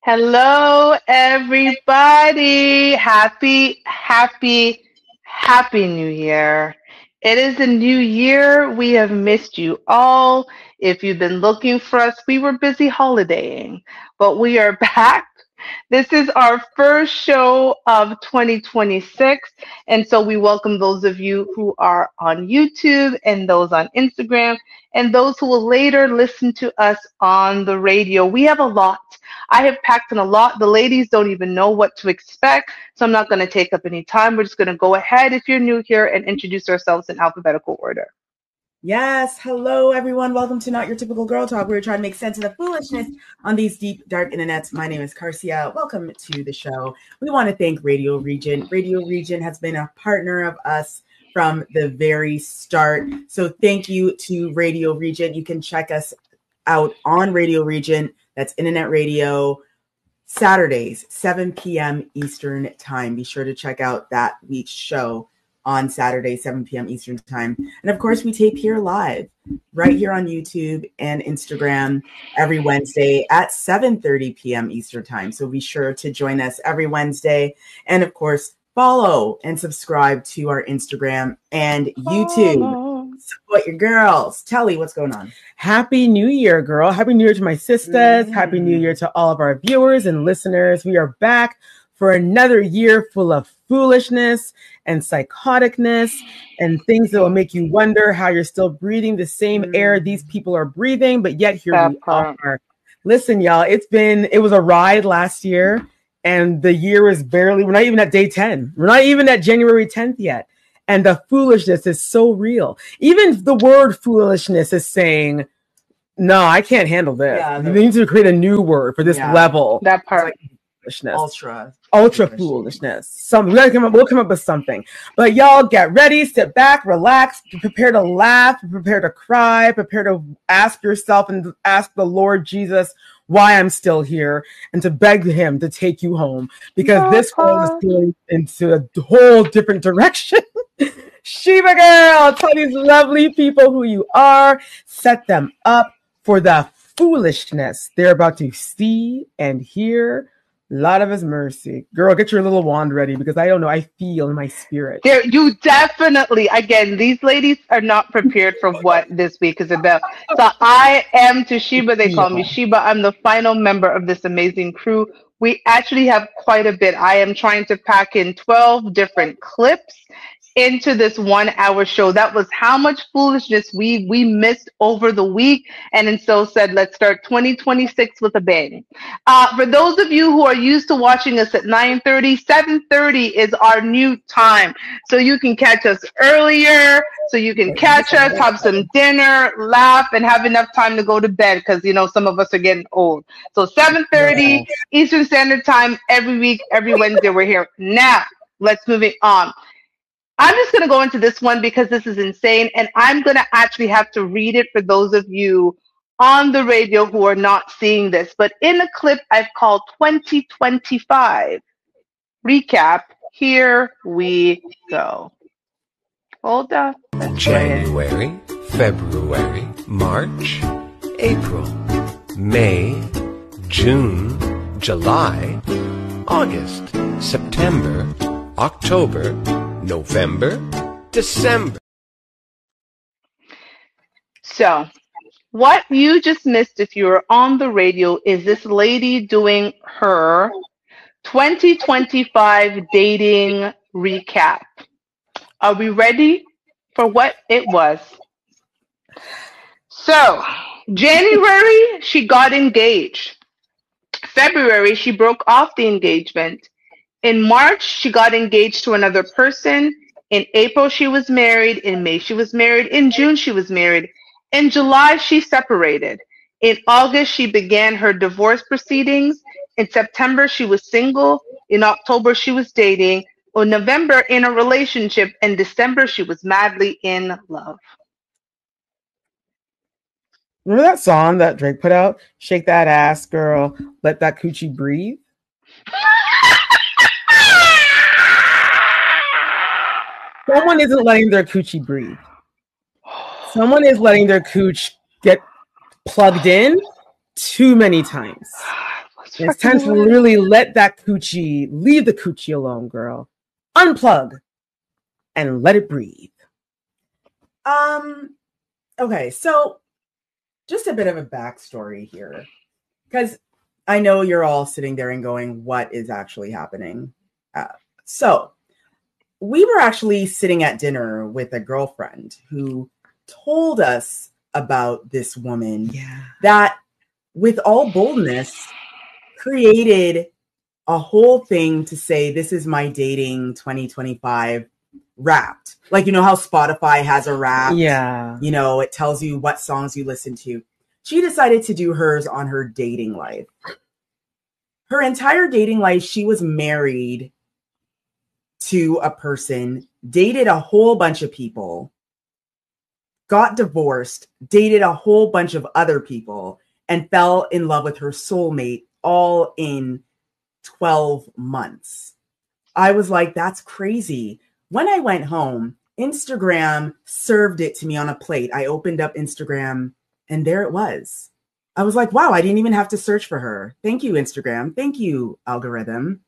Hello, everybody. Happy New Year. It is a new year. We have missed you all. If you've been looking for us, we were busy holidaying, but we are back. This is our first show of 2026. And so we welcome those of you who are on YouTube and those on Instagram and those who will later listen to us on the radio. We have a lot. I have packed in a lot. The ladies don't even know what to expect, so I'm not going to take up any time. We're just going to go ahead, if you're new here, and introduce ourselves in alphabetical order. Yes. Hello, everyone. Welcome to Not Your Typical Girl Talk. We're trying to make sense of the foolishness on these deep, dark internets. My name is Carcia. Welcome to the show. We want to thank Radio Region. Radio Region has been a partner of us from the very start. So thank you to Radio Region. You can check us out on Radio Region. That's internet radio, Saturdays, 7 p.m. Eastern time. Be sure to check out that week's show on Saturday, 7 p.m. Eastern time. And of course, we tape here live, right here on YouTube and Instagram every Wednesday at 7:30 p.m. Eastern time. So be sure to join us every Wednesday. And of course, follow and subscribe to our Instagram and YouTube. Support your girls. Telly, what's going on? Happy New Year, girl. Happy New Year to my sisters. Happy New Year to all of our viewers and listeners. We are back for another year full of foolishness and psychoticness and things that will make you wonder how you're still breathing the same air these people are breathing, but yet here we are. Listen, y'all, it was a ride last year, and the year is we're not even at day 10. We're not even at January 10th yet. And the foolishness is so real. Even the word foolishness is saying, no, I can't handle this. Yeah, we need to create a new word for this level. That part. Foolishness. Ultra foolishness. We'll come up with something. But y'all get ready, sit back, relax, prepare to laugh, prepare to cry, prepare to ask yourself and ask the Lord Jesus why I'm still here, and to beg him to take you home, because this world is going into a whole different direction. Sheba girl, tell these lovely people who you are. Set them up for the foolishness they're about to see and hear. Lot of his mercy. Girl, get your little wand ready, because I don't know. I feel in my spirit. You definitely, again, these ladies are not prepared for what this week is about. So I am to Sheba. They call me Sheba. I'm the final member of this amazing crew. We actually have quite a bit. I am trying to pack in 12 different clips into this 1 hour show. That was how much foolishness we missed over the week, and so said, let's start 2026 with a bang. For those of you who are used to watching us at 9:30, 7:30 is our new time, so you can catch us earlier, so you can catch us, have some dinner, laugh, and have enough time to go to bed, because some of us are getting old. So 7:30 Eastern Standard Time every week, every Wednesday, we're here. Now let's move it on. I'm just going to go into this one because this is insane, and I'm going to actually have to read it for those of you on the radio who are not seeing this. But in a clip I've called 2025 Recap, here we go. Hold on. January, February, March, April, May, June, July, August, September, October, November, December. So, what you just missed if you were on the radio is this lady doing her 2025 dating recap. Are we ready for what it was? So, January, she got engaged. February, she broke off the engagement. In March, she got engaged to another person. In April, she was married. In May, she was married. In June, she was married. In July, she separated. In August, she began her divorce proceedings. In September, she was single. In October, she was dating. In November, in a relationship. In December, she was madly in love. Remember that song that Drake put out? Shake that ass, girl. Let that coochie breathe. Someone isn't letting their coochie breathe. Someone is letting their cooch get plugged in too many times. It's time to really let that coochie, leave the coochie alone, girl. Unplug and let it breathe. Okay, so just a bit of a backstory here, because I know you're all sitting there and going, what is actually happening? So we were actually sitting at dinner with a girlfriend who told us about this woman that, with all boldness, created a whole thing to say, this is my dating 2025 Wrapped. Like, you know how Spotify has a Wrapped? Yeah. You know, it tells you what songs you listen to. She decided to do hers on her dating life. Her entire dating life, she was married to a person, dated a whole bunch of people, got divorced, dated a whole bunch of other people, and fell in love with her soulmate all in 12 months. I was like, that's crazy. When I went home, Instagram served it to me on a plate. I opened up Instagram and there it was. I was like, wow, I didn't even have to search for her. Thank you, Instagram. Thank you, algorithm.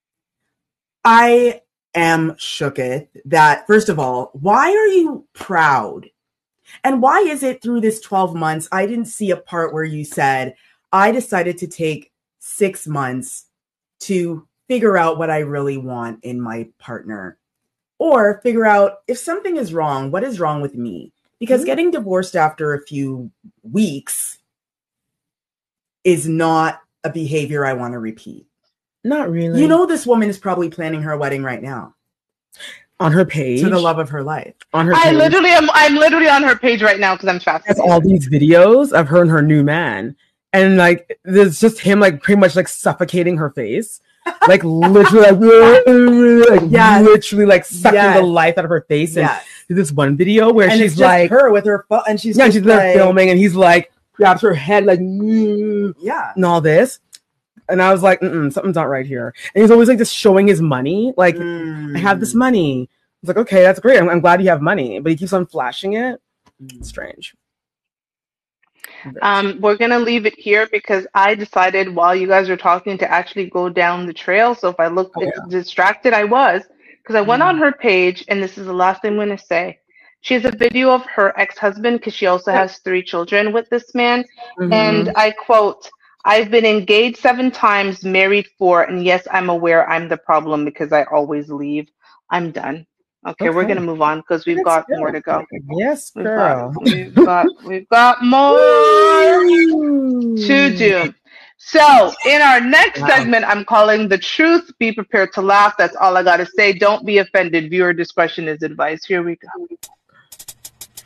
I am shooketh that, first of all, why are you proud? And why is it through this 12 months, I didn't see a part where you said, I decided to take 6 months to figure out what I really want in my partner, or figure out if something is wrong, what is wrong with me? Because getting divorced after a few weeks is not a behavior I want to repeat. Not really. You know, this woman is probably planning her wedding right now. On her page. To the love of her life. On her page. I'm literally on her page right now because I'm fascinated. Has all these videos of her and her new man. And like, there's just him like pretty much like suffocating her face. Like literally literally like sucking the life out of her face. And this one video where and she's it's like her with her phone, and she's she's there filming, and he's like grabs her head like and all this. And I was like, something's not right here. And he's always like just showing his money, like I have this money. I was like, okay, that's great. I'm glad you have money, but he keeps on flashing it. It's strange. We're gonna leave it here because I decided while you guys were talking to actually go down the trail. So if I looked distracted, I was, because I went on her page, and this is the last thing I'm gonna say. She has a video of her ex-husband because she also has 3 children with this man, and I quote, "I've been engaged 7 times, married 4, and yes, I'm aware I'm the problem because I always leave. I'm done." Okay, we're gonna move on because we've got more to go. Yes, girl. We've got more to do. So in our next segment, I'm calling The Truth. Be prepared to laugh. That's all I gotta say. Don't be offended. Viewer discretion is advised. Here we go.